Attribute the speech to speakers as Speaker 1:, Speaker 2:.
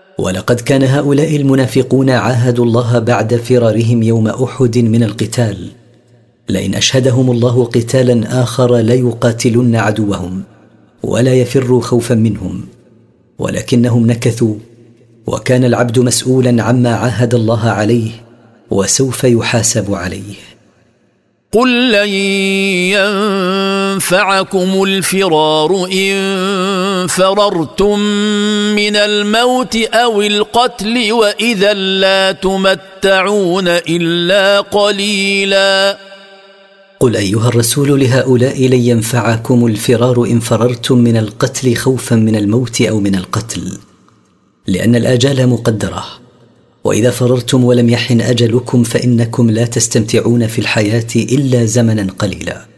Speaker 1: ولقد كان هؤلاء المنافقون عاهدوا الله بعد فرارهم يوم أحد من القتال: لئن أشهدهم الله قتالا آخر ليقاتلن عدوهم ولا يفروا خوفا منهم، ولكنهم نكثوا، وكان العبد مسؤولا عما عاهد الله عليه وسوف يحاسب عليه.
Speaker 2: قل لن ينفعكم الفرار إن فررتم من الموت أو القتل وإذا لا تمتعون إلا قليلا.
Speaker 1: قل أيها الرسول لهؤلاء: لن ينفعكم الفرار إن فررتم من القتل خوفا من الموت أو من القتل، لأن الآجال مقدرة، وإذا فررتم ولم يحن أجلكم فإنكم لا تستمتعون في الحياة إلا زمنا قليلا.